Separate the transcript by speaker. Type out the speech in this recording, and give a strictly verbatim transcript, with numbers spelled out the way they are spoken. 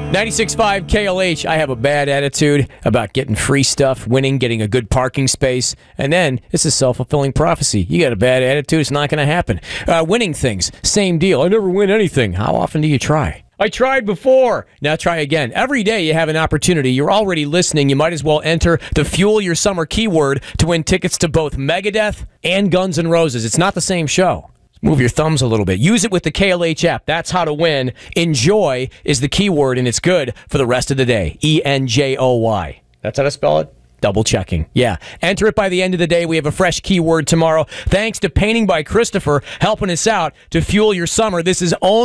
Speaker 1: ninety-six point five K L H, I have a bad attitude about getting free stuff, winning, getting a good parking space, and then it's a self-fulfilling prophecy. You got a bad attitude, it's not going to happen. Uh, winning things, same deal. I never win anything. How often do you try? I tried before. Now try again. Every day you have an opportunity. You're already listening. You might as well enter the Fuel Your Summer keyword to win tickets to both Megadeth and Guns N' Roses. It's not the same show. Move your thumbs a little bit. Use it with the K L H app. That's how to win. Enjoy is the keyword, and it's good for the rest of the day. E N J O Y. That's how to spell it? Double checking. Yeah. Enter it by the end of the day. We have a fresh keyword tomorrow. Thanks to Painting by Christopher helping us out to fuel your summer. This is only